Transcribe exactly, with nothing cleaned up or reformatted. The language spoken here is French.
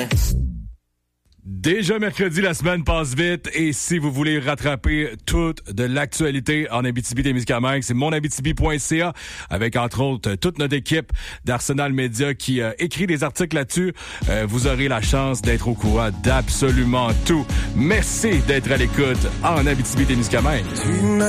matin. Déjà mercredi, la semaine passe vite et si vous voulez rattraper toute de l'actualité en Abitibi-Témiscamingue, c'est mon abitibi point c a avec entre autres toute notre équipe d'Arsenal Media qui euh, écrit des articles là-dessus. Euh, vous aurez la chance d'être au courant d'absolument tout. Merci d'être à l'écoute en Abitibi-Témiscamingue.